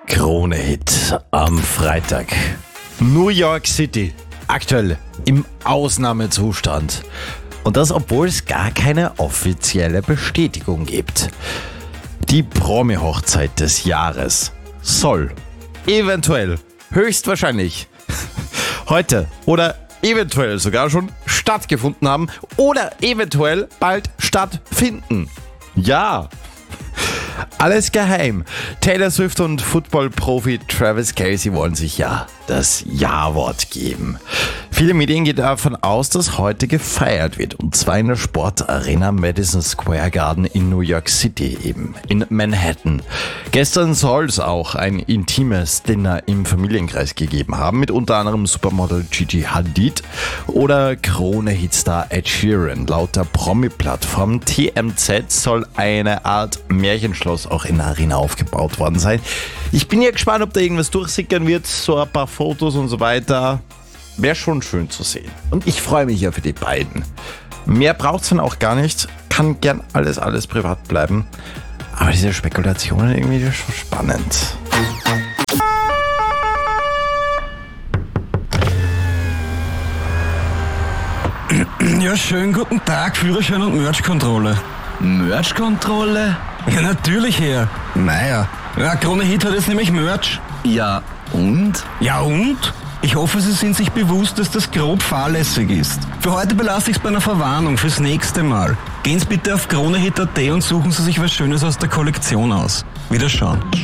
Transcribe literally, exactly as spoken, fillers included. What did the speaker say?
Krone-Hit am Freitag. New York City, aktuell im Ausnahmezustand. Und das, obwohl es gar keine offizielle Bestätigung gibt. Die Promi-Hochzeit des Jahres soll eventuell, höchstwahrscheinlich, heute oder eventuell sogar schon stattgefunden haben oder eventuell bald stattfinden. Ja, alles geheim. Taylor Swift und Football-Profi Travis Kelce wollen sich ja das Ja-Wort geben. Viele Medien gehen davon aus, dass heute gefeiert wird, und zwar in der Sportarena Madison Square Garden in New York City, eben in Manhattan. Gestern soll es auch ein intimes Dinner im Familienkreis gegeben haben, mit unter anderem Supermodel Gigi Hadid oder Krone-Hitstar Ed Sheeran. Laut der Promi-Plattform T M Z soll eine Art Märchenschloss auch in der Arena aufgebaut worden sein. Ich bin ja gespannt, ob da irgendwas durchsickern wird, so ein paar Fotos und so weiter. Wäre schon schön zu sehen. Und ich freue mich ja für die beiden. Mehr braucht es dann auch gar nicht. Kann gern alles, alles privat bleiben. Aber diese Spekulationen irgendwie schon spannend. Ja, schönen guten Tag, Führerschein und Merch-Kontrolle. Merch-Kontrolle? Ja, natürlich, Herr. Naja, ja, Krone-Hit hat jetzt nämlich Merch. Ja, und? Ja, und? Ich hoffe, Sie sind sich bewusst, dass das grob fahrlässig ist. Für heute belasse ich es bei einer Verwarnung fürs nächste Mal. Gehen Sie bitte auf Kronehit punkt at und suchen Sie sich was Schönes aus der Kollektion aus. Wiederschauen.